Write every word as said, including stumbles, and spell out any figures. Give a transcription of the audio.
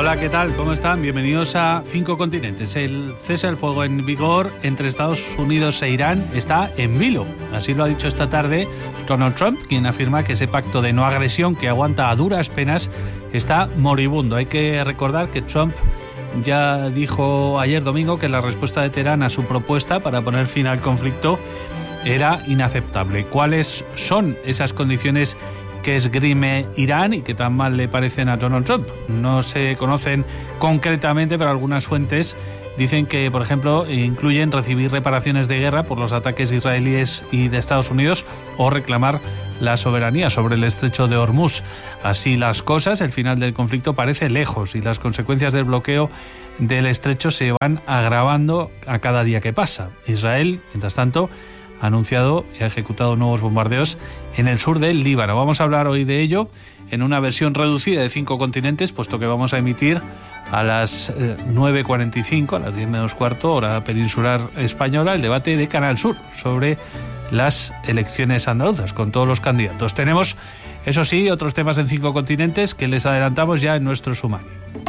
Hola, ¿qué tal? ¿Cómo están? Bienvenidos a Cinco Continentes. El cese al fuego en vigor entre Estados Unidos e Irán está en vilo. Así lo ha dicho esta tarde Donald Trump, quien afirma que ese pacto de no agresión que aguanta a duras penas está moribundo. Hay que recordar que Trump ya dijo ayer domingo que la respuesta de Teherán a su propuesta para poner fin al conflicto era inaceptable. ¿Cuáles son esas condiciones que esgrime Irán y que tan mal le parecen a Donald Trump? No se conocen concretamente, pero algunas fuentes dicen que, por ejemplo, incluyen recibir reparaciones de guerra por los ataques israelíes y de Estados Unidos o reclamar la soberanía sobre el estrecho de Hormuz. Así las cosas, el final del conflicto parece lejos y las consecuencias del bloqueo del estrecho se van agravando a cada día que pasa. Israel, mientras tanto, ha anunciado y ha ejecutado nuevos bombardeos en el sur del Líbano. Vamos a hablar hoy de ello en una versión reducida de Cinco Continentes, puesto que vamos a emitir a las eh, nueve cuarenta y cinco, a las diez menos cuarto, hora peninsular española, el debate de Canal Sur sobre las elecciones andaluzas, con todos los candidatos. Tenemos, eso sí, otros temas en Cinco Continentes que les adelantamos ya en nuestro sumario.